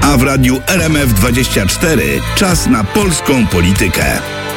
A w radiu RMF24 czas na polską politykę.